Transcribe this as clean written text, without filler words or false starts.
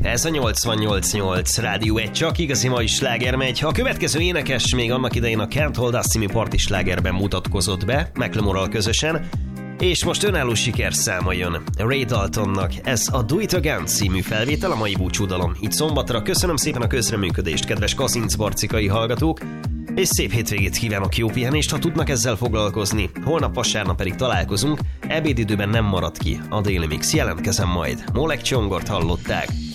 Ez a 88.8 Rádió 1, csak igazi mai sláger megy. A következő énekes még annak idején a Can't Hold Us című parti slágerben mutatkozott be, Macklemore-ral közösen, és most önálló sikerszáma jön Ray Daltonnak. Ez a Do It Again című felvétel, a mai búcsúdalom itt szombatra. Köszönöm szépen a közreműködést, kedves Kazincbarcikai hallgatók, és szép hétvégét kívánok, jó pihenést, ha tudnak ezzel foglalkozni. Holnap vasárnap pedig találkozunk, ebédidőben nem marad ki a Daily Mix, jelentkezem majd. Molek Csongort hallották.